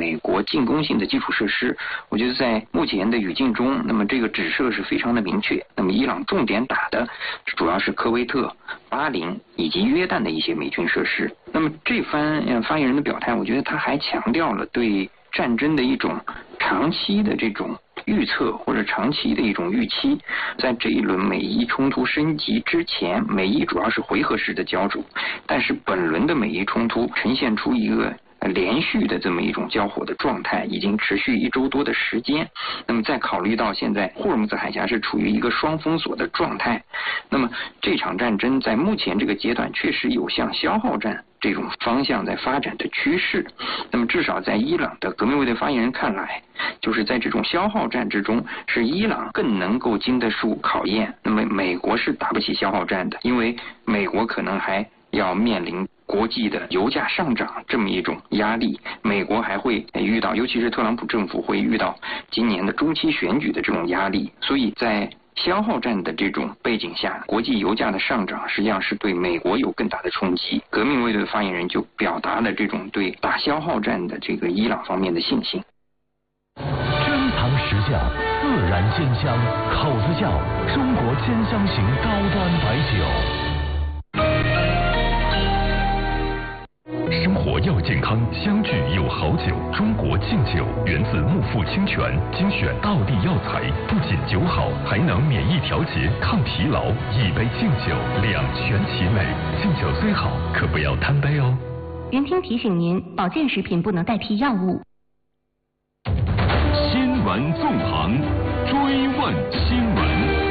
美国进攻性的基础设施，我觉得在目前的语境中，那么这个指涉是非常的明确。那么伊朗重点打的主要是科威特、巴林以及约旦的一些美军设施。那么这番发言人的表态，我觉得他还强调了对战争的一种长期的这种预测或者长期的一种预期。在这一轮美伊冲突升级之前，美伊主要是回合式的交手，但是本轮的美伊冲突呈现出一个连续的这么一种交火的状态，已经持续1周多的时间。那么再考虑到现在霍尔木兹海峡是处于一个双封锁的状态，那么这场战争在目前这个阶段确实有向消耗战这种方向在发展的趋势。那么至少在伊朗的革命卫队发言人看来，就是在这种消耗战之中，是伊朗更能够经得住考验。那么美国是打不起消耗战的，因为美国可能还要面临国际的油价上涨这么一种压力，美国还会遇到，尤其是特朗普政府会遇到今年的中期选举的这种压力。所以在消耗战的这种背景下，国际油价的上涨实际上是对美国有更大的冲击。革命卫队的发言人就表达了这种对打消耗战的这个伊朗方面的信心。 珍藏实价，自然鲜香，口子窖中国10香型高端白酒。生活要健康，相聚有好酒。中国劲酒源自木富清泉，精选道地药材，不仅酒好，还能免疫调节、抗疲劳。一杯劲酒，两全其美。劲酒虽好，可不要贪杯哦。 云听提醒您，保健食品不能代替药物。 新闻纵横，追问新闻。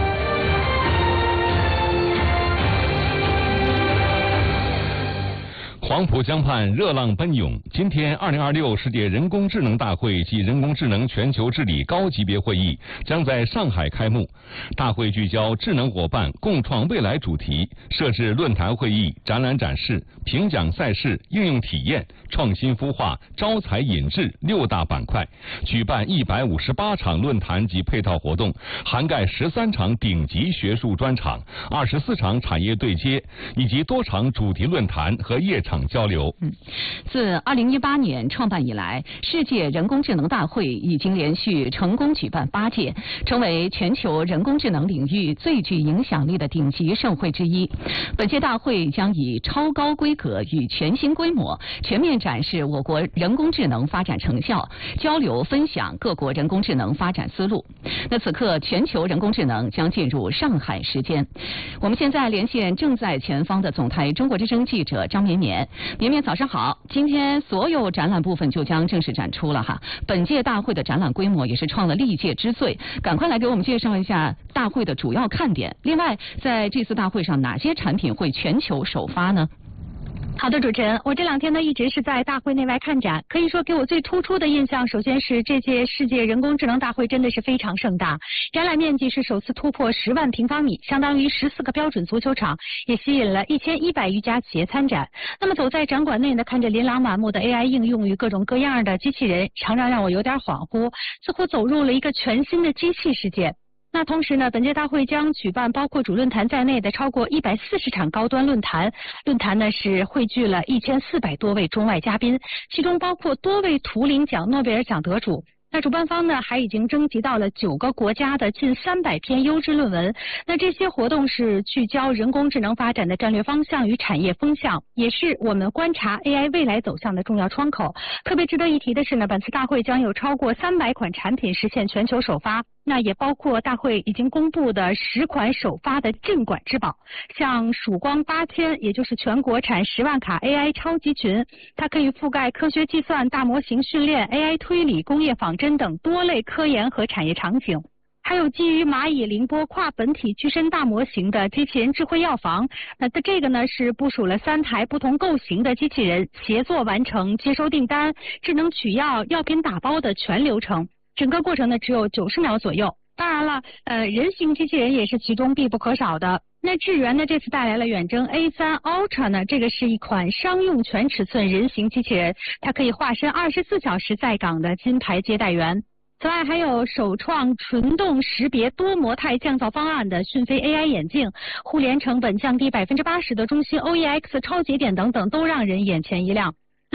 黄浦江畔热浪奔涌，今天2026世界人工智能大会及人工智能全球治理高级别会议将在上海开幕。大会聚焦智能伙伴共创未来主题，设置论坛会议、展览展示、评奖赛事、应用体验、创新孵化、招才引智6大板块，举办158场论坛及配套活动，涵盖13场顶级学术专场、24场产业对接，以及多场主题论坛和夜场交流。 自2018年创办以来，世界人工智能大会已经连续成功举办8届，成为全球人工智能领域最具影响力的顶级盛会之一。本届大会将以超高规格与全新规模，全面展示我国人工智能发展成效，交流分享各国人工智能发展思路。那此刻，全球人工智能将进入上海时间。我们现在连线正在前方的总台中国之声记者张绵绵。绵绵早上好，今天所有展览部分就将正式展出了哈。本届大会的展览规模也是创了历届之最，赶快来给我们介绍一下大会的主要看点。另外，在这次大会上，哪些产品会全球首发呢？ 好的，主持人，我这2天呢一直是在大会内外看展，可以说给我最突出的印象，首先是这届世界人工智能大会真的是非常盛大，展览面积是首次突破10万平方米，相当于14个标准足球场，也吸引了1100余家企业参展。那么走在展馆内呢，看着琳琅满目的 AI 应用与各种各样的机器人，常常让我有点恍惚，似乎走入了一个全新的机器世界。那同时呢，本届大会将举办包括主论坛在内的超过140场高端论坛。论坛呢是汇聚了1400多位中外嘉宾，其中包括多位图灵奖、诺贝尔奖得主。那主办方呢还已经征集到了9个国家的近300篇优质论文。那这些活动是聚焦人工智能发展的战略方向与产业风向，也是我们观察 AI 未来走向的重要窗口。特别值得一提的是呢，本次大会将有超过300款产品实现全球首发。那也包括大会已经公布的10款首发的镇馆之宝，像曙光8000，也就是全国产10万卡 AI 超级群，它可以覆盖科学计算、大模型训练、AI 推理、工业仿真等多类科研和产业场景。还有基于蚂蚁凌波跨本体具身大模型的机器人智慧药房，那这个呢是部署了3台不同构型的机器人，协作完成接收订单、智能取药、药品打包的全流程。整个过程呢只有90秒左右。当然了，人形机器人也是其中必不可少的。那智源呢这次带来了远征 A3 Ultra 呢，这个是一款商用全尺寸人形机器人，它可以化身24小时在岗的金牌接待员。此外还有首创纯动识别多模态降噪方案的讯飞 AI 眼镜，互联成本降低80%的中芯 OEX 超节点等等，都让人眼前一亮。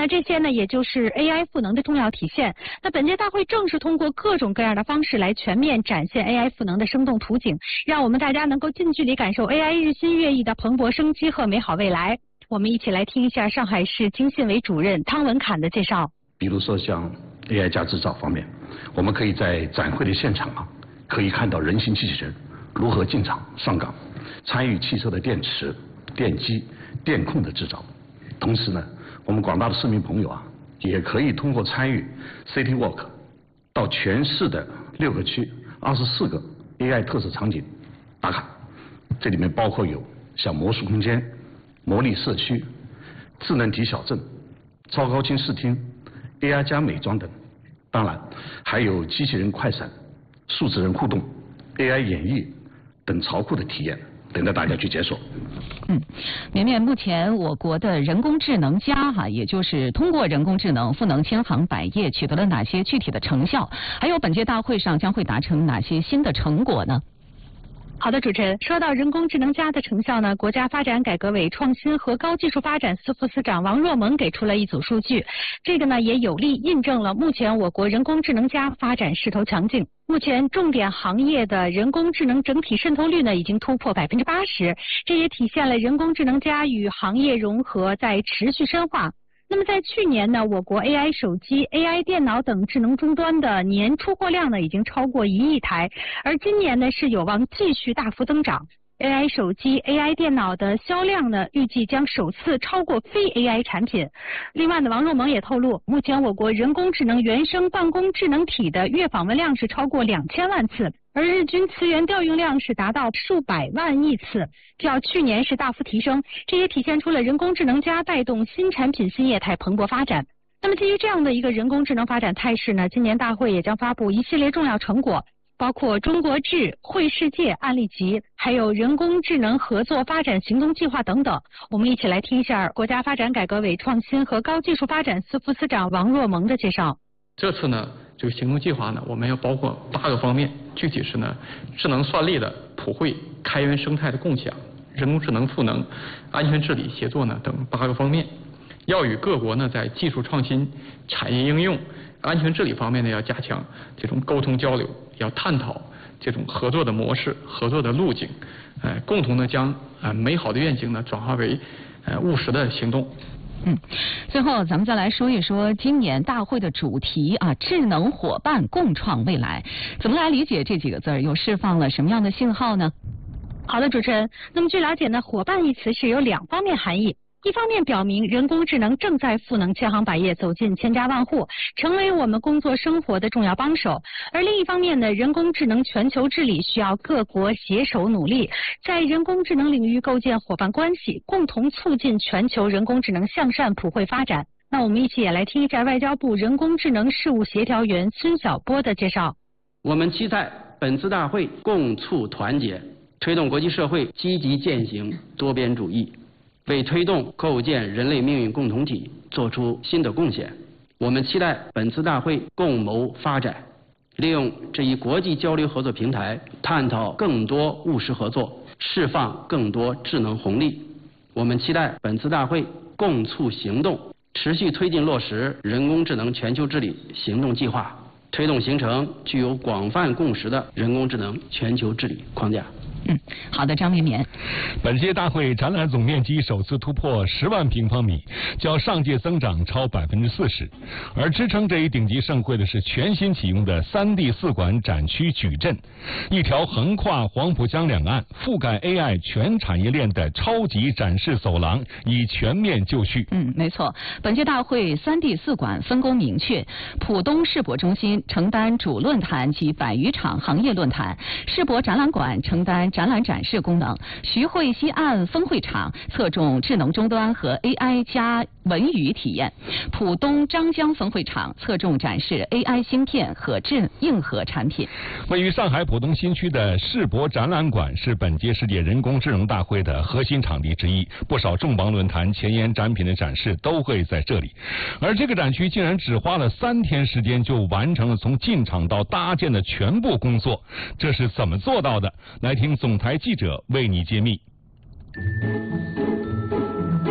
那这些呢，也就是 AI 赋能的重要体现。那本届大会正是通过各种各样的方式来全面展现 AI 赋能的生动图景，让我们大家能够近距离感受 AI 日新月异的蓬勃生机和美好未来。我们一起来听一下上海市经信委主任汤文侃的介绍。 比如说像 AI 加制造方面，我们可以在展会的现场可以看到人形机器人如何进场上岗，参与汽车的电池、电机、电控的制造。同时呢，我们广大的市民朋友也可以通过参与 City Walk 到全市的6个区、24个 AI 特色场景打卡。这里面包括有像魔术空间、魔力社区、智能体小镇、超高清视听、AI 加美妆等。当然还有机器人快闪、数字人互动、AI 演绎等潮酷的体验等着大家去解锁。 绵绵，目前我国的人工智能加也就是通过人工智能赋能千行百业，取得了哪些具体的成效？还有本届大会上将会达成哪些新的成果呢？ 好的，主持人，说到人工智能加的成效呢，国家发展改革委创新和高技术发展司副司长王若萌给出了一组数据，这个呢也有力印证了目前我国人工智能加发展势头强劲。目前重点行业的人工智能整体渗透率呢已经突破80%，这也体现了人工智能加与行业融合在持续深化。那么在去年呢，我国 AI 手机、AI 电脑等智能终端的年出货量呢已经超过1亿台，而今年呢是有望继续大幅增长。AI 手机、AI 电脑的销量呢，预计将首次超过非 AI 产品。另外呢，王若萌也透露，目前我国人工智能原生办公智能体的月访问量是超过2000万次，而日均词源调用量是达到数百万亿次，较去年是大幅提升。这也体现出了人工智能加带动新产品新业态蓬勃发展。那么基于这样的一个人工智能发展态势呢，今年大会也将发布一系列重要成果，包括中国智、绘世界案例集，还有人工智能合作发展行动计划等等。我们一起来听一下国家发展改革委创新和高技术发展司副司长王若萌的介绍。 这次呢，这个行动计划呢，我们要包括8个方面，具体是呢，智能算力的普惠、开源生态的共享、人工智能赋能、安全治理协作呢等8个方面。要与各国呢在技术创新、产业应用、安全治理方面呢要加强这种沟通交流，要探讨这种合作的模式、合作的路径，共同的将美好的愿景呢转化为务实的行动。 最后咱们再来说一说今年大会的主题智能伙伴共创未来，怎么来理解这几个字儿，又释放了什么样的信号呢？ 好的，主持人，那么据了解呢，伙伴一词是有2方面含义。一方面表明人工智能正在赋能千行百业，走进千家万户，成为我们工作生活的重要帮手。而另一方面呢，人工智能全球治理需要各国携手努力，在人工智能领域构建伙伴关系，共同促进全球人工智能向善普惠发展。那我们一起也来听一下外交部人工智能事务协调员孙晓波的介绍。 我们期待本次大会共促团结，推动国际社会积极践行多边主义，为推动构建人类命运共同体做出新的贡献。我们期待本次大会共谋发展，利用这一国际交流合作平台，探讨更多务实合作，释放更多智能红利。我们期待本次大会共促行动，持续推进落实人工智能全球治理行动计划，推动形成具有广泛共识的人工智能全球治理框架。 好的，张绵绵。 本届大会展览总面积首次突破10万平方米，较上届增长超40%。而支撑这一顶级盛会的是全新启用的3D 4馆展区矩阵，一条横跨黄浦江两岸、覆盖 AI 全产业链的超级展示走廊已全面就绪。 没错，本届大会3D 4馆分工明确，浦东世博中心承担主论坛及100余场行业论坛，世博展览馆承担展览展示功能，徐汇西岸分会场侧重智能终端和 AI 加文娱体验，浦东张江分会场侧重展示 AI 芯片和硬核产品。 位于上海浦东新区的世博展览馆是本届世界人工智能大会的核心场地之一，不少重磅论坛、前沿展品的展示都会在这里。而这个展区竟然只花了3天时间就完成了从进场到搭建的全部工作，这是怎么做到的？来听总台记者为你揭秘。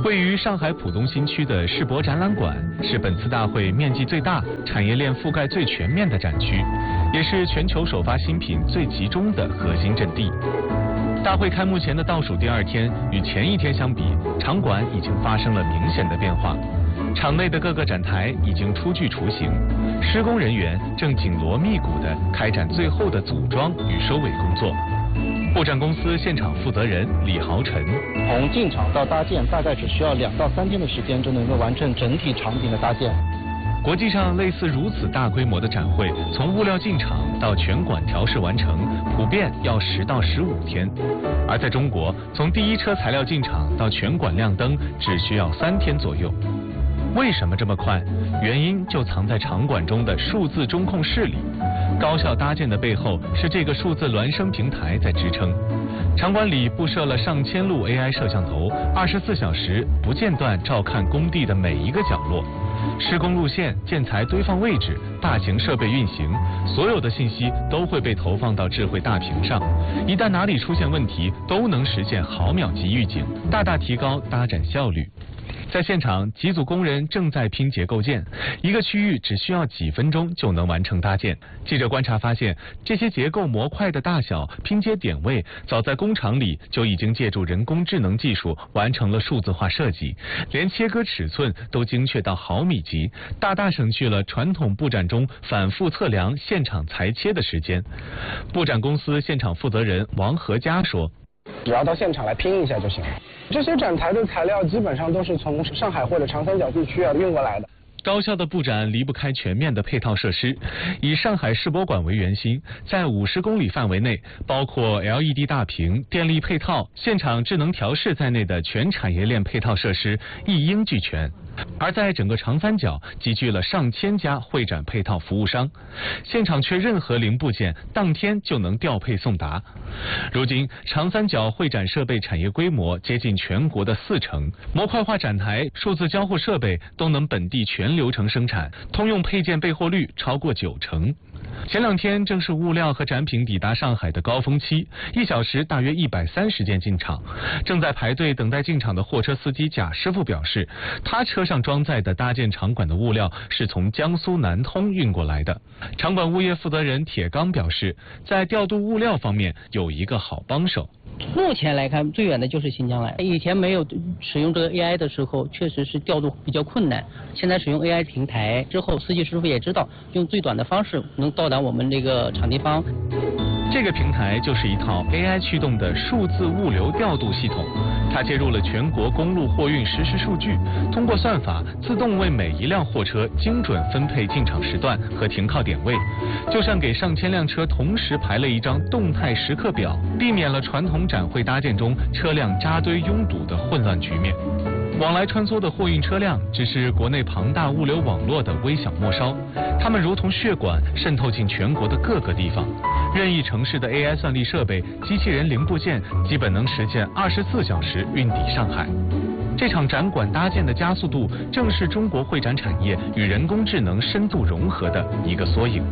位于上海浦东新区的世博展览馆是本次大会面积最大、产业链覆盖最全面的展区，也是全球首发新品最集中的核心阵地。大会开幕前的倒数第2天，与前一天相比，场馆已经发生了明显的变化。场内的各个展台已经初具雏形，施工人员正紧锣密鼓地开展最后的组装与收尾工作。布展公司现场负责人李豪晨： 从进场到搭建，大概只需要2到3天的时间就能够完成整体场景的搭建。 国际上类似如此大规模的展会，从物料进场到全馆调试完成，普遍要10到15天；而在中国，从第一车材料进场到全馆亮灯，只需要3天左右。为什么这么快？原因就藏在场馆中的数字中控室里。高效搭建的背后是这个数字孪生平台在支撑。场馆里布设了上千路 AI 摄像头，24小时不间断照看工地的每一个角落。施工路线、建材堆放位置、大型设备运行，所有的信息都会被投放到智慧大屏上。一旦哪里出现问题，都能实现毫秒级预警，大大提高搭展效率。在现场，几组工人正在拼结构件，一个区域只需要几分钟就能完成搭建。记者观察发现，这些结构模块的大小、拼接点位，早在工厂里就已经借助人工智能技术完成了数字化设计，连切割尺寸都精确到毫米级，大大省去了传统布展中反复测量、现场裁切的时间。布展公司现场负责人王和佳说： 只要到现场来拼一下就行了。这些展台的材料基本上都是从上海或者长三角地区运过来的。 高效的布展离不开全面的配套设施。以上海世博馆为圆心，在50公里范围内，包括 LED 大屏、电力配套、现场智能调试在内的全产业链配套设施一应俱全。而在整个长三角集聚了上千家会展配套服务商，现场缺任何零部件，当天就能调配送达。如今，长三角会展设备产业规模接近全国的40%，模块化展台、数字交互设备都能本地全流程生产，通用配件备货率超过90%。前2天正是物料和展品抵达上海的高峰期，1小时大约130件进场。正在排队等待进场的货车司机贾师傅表示，他车上装载的搭建场馆的物料是从江苏南通运过来的。场馆物业负责人铁刚表示，在调度物料方面有一个好帮手。 目前来看，最远的就是新疆来。以前没有使用这个 AI 的时候，确实是调度比较困难。现在使用 AI 平台之后，司机师傅也知道用最短的方式能到达我们这个场地方。 这个平台就是一套 AI 驱动的数字物流调度系统，它接入了全国公路货运实时数据，通过算法自动为每一辆货车精准分配进场时段和停靠点位，就像给上千辆车同时排了一张动态时刻表，避免了传统展会搭建中车辆扎堆拥堵的混乱局面。往来穿梭的货运车辆只是国内庞大物流网络的微小末梢，它们如同血管渗透进全国的各个地方。任意城市的 AI 算力设备、机器人零部件基本能实现24小时运抵上海。这场展馆搭建的加速度，正是中国会展产业与人工智能深度融合的一个缩影。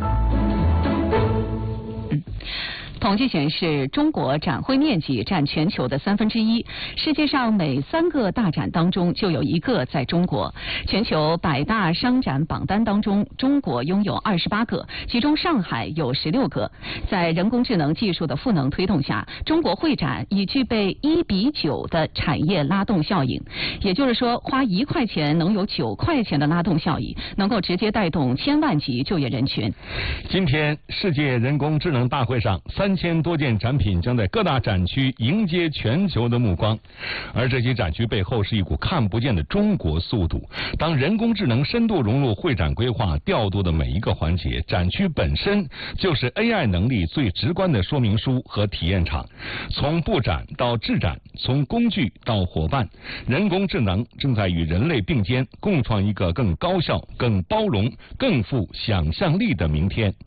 统计显示，中国展会面积占全球的1/3，世界上每3个大展当中就有1个在中国。全球100大商展榜单当中，中国拥有28个，其中上海有16个。在人工智能技术的赋能推动下，中国会展已具备1:9的产业拉动效应。也就是说，花1块钱能有9块钱的拉动效益，能够直接带动千万级就业人群。 今天，世界人工智能大会上，3000多件展品将在各大展区迎接全球的目光，而这些展区背后是一股看不见的中国速度。当人工智能深度融入会展规划调度的每一个环节，展区本身就是 AI 能力最直观的说明书和体验场。从布展到制展，从工具到伙伴，人工智能正在与人类并肩，共创一个更高效、更包容、更富想象力的明天。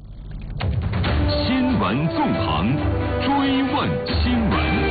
新闻纵横，追问新闻。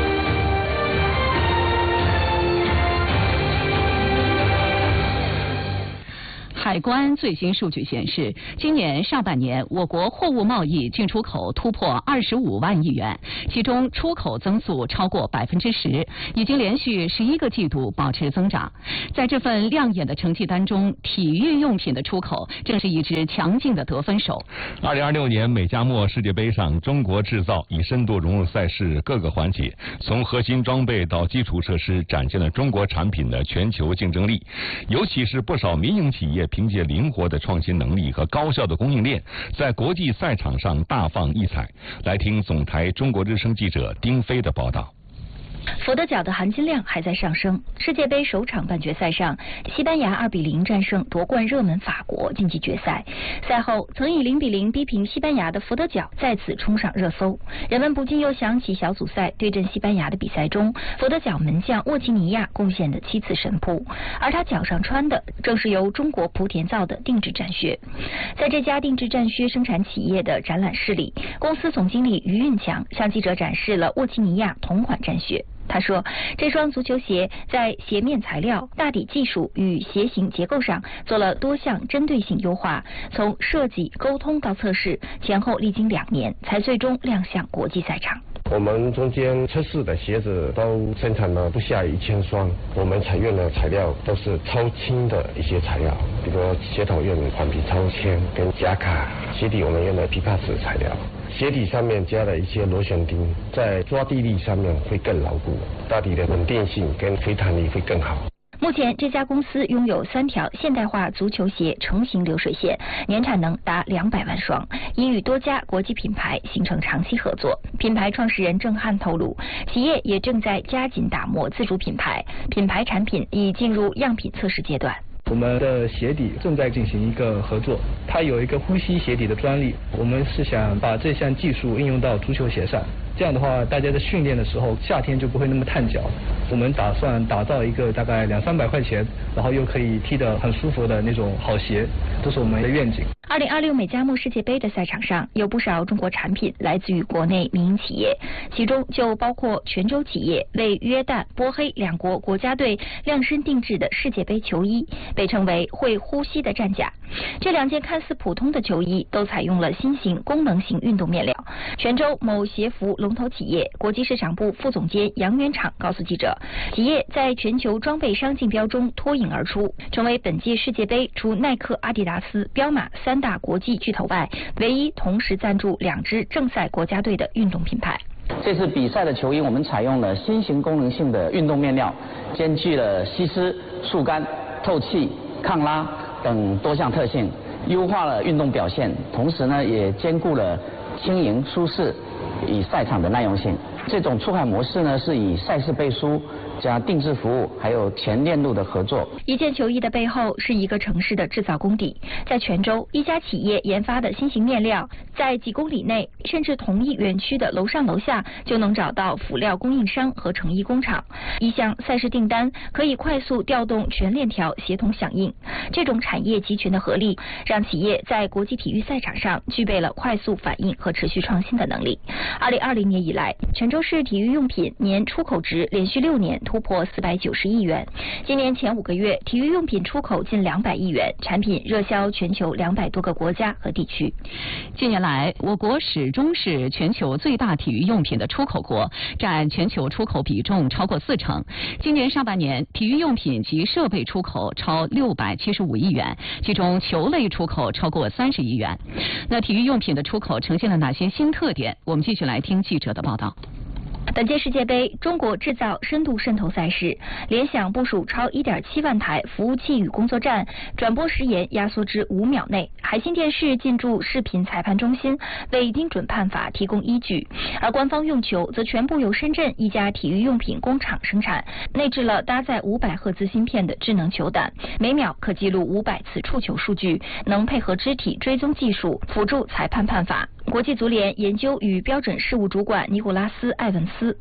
海关最新数据显示，今年上半年我国货物贸易进出口突破25万亿元，其中出口增速超过10%，已经连续11个季度保持增长。在这份亮眼的成绩单中，体育用品的出口正是一支强劲的得分手。 2026年美加墨世界杯上，中国制造已深度融入赛事各个环节，从核心装备到基础设施，展现了中国产品的全球竞争力。尤其是不少民营企业凭借灵活的创新能力和高效的供应链，在国际赛场上大放异彩。来听总台中国之声记者丁飞的报道。 佛得角的含金量还在上升。世界杯首场半决赛上，西班牙2-0战胜夺冠热门法国，晋级决赛。赛后，曾以0-0逼平西班牙的佛得角再次冲上热搜，人们不禁又想起小组赛对阵西班牙的比赛中，佛得角门将沃奇尼亚贡献的7次神扑，而他脚上穿的正是由中国莆田造的定制战靴。在这家定制战靴生产企业的展览室里，公司总经理于运强向记者展示了沃奇尼亚同款战靴。他说，这双足球鞋在鞋面材料、大底技术与鞋型结构上做了多项针对性优化，从设计、沟通到测试，前后历经2年，才最终亮相国际赛场。 我们中间测试的鞋子都生产了不下1000双，我们采用的材料都是超轻的一些材料，比如鞋头用的环皮超纤跟夹卡，鞋底我们用的皮帕斯材料。鞋底上面加了一些螺旋钉，在抓地力上面会更牢固，大底的稳定性跟推弹力会更好。 目前，这家公司拥有3条现代化足球鞋成型流水线，年产能达200万双，已与多家国际品牌形成长期合作。品牌创始人郑汉透露，企业也正在加紧打磨自主品牌，品牌产品已进入样品测试阶段。 我们的鞋底正在进行一个合作，它有一个呼吸鞋底的专利，我们是想把这项技术应用到足球鞋上，这样的话大家在训练的时候夏天就不会那么烫脚。我们打算打造一个大概200-300块钱，然后又可以踢得很舒服的那种好鞋，这是我们的愿景。 2026美加墨世界杯的赛场上，有不少中国产品来自于国内民营企业，其中就包括泉州企业为约旦、波黑2国国家队量身定制的世界杯球衣，被称为会呼吸的战甲。这2件看似普通的球衣都采用了新型功能型运动面料。泉州某鞋服龙头企业国际市场部副总监杨元厂告诉记者，企业在全球装备商竞标中脱颖而出，成为本届世界杯除耐克、阿迪达斯、彪马3大国际巨头外，唯一同时赞助2支正赛国家队的运动品牌。 这次比赛的球衣，我们采用了新型功能性的运动面料，兼具了吸湿、速干、透气、抗拉等多项特性，优化了运动表现，同时呢也兼顾了轻盈、舒适与赛场的耐用性。这种出海模式呢是以赛事背书加定制服务还有全链路的合作。 一件球衣的背后是一个城市的制造工地，在泉州，一家企业研发的新型面料，在几公里内甚至同一园区的楼上楼下就能找到辅料供应商和成衣工厂。一项赛事订单可以快速调动全链条协同响应。这种产业集群的合力，让企业在国际体育赛场上具备了快速反应和持续创新的能力。2020年以来，泉州市体育用品年出口值连续6年突破490亿元。今年前5个月，体育用品出口近200亿元，产品热销全球200多个国家和地区。 近年来，我国始终是全球最大体育用品的出口国，占全球出口比重超过40%。今年上半年，体育用品及设备出口超675亿元，其中球类出口超过30亿元。那体育用品的出口呈现了哪些新特点？我们继续来听记者的报道。 本届世界杯中国制造深度渗透赛事，联想部署超1.7万台服务器与工作站，转播时延压缩至5秒内。海信电视进驻视频裁判中心，为精准判罚提供依据。而官方用球则全部由深圳一家体育用品工厂生产，内置了搭载500赫兹芯片的智能球胆，每秒可记录500次触球数据，能配合肢体追踪技术辅助裁判判罚。国际足联研究与标准事务主管尼古拉斯·埃文斯。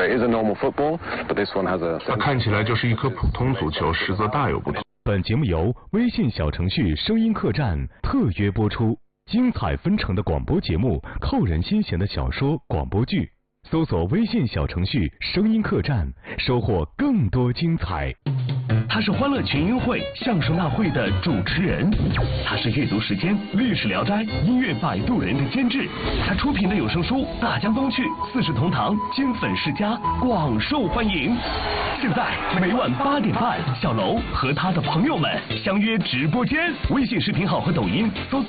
它看起来就是一颗普通足球，实则大有不同。 本节目由微信小程序声音客栈特约播出，精彩纷呈的广播节目，扣人心弦的小说、广播剧，搜索微信小程序声音客栈，收获更多精彩。 他是欢乐群英会相声大会的主持人，他是阅读时间、历史聊斋、音乐摆渡人的监制，他出品的有声书《大江东去》《四世同堂》金粉世家广受欢迎。现在每晚8点半，小楼和他的朋友们相约直播间，微信视频号和抖音搜索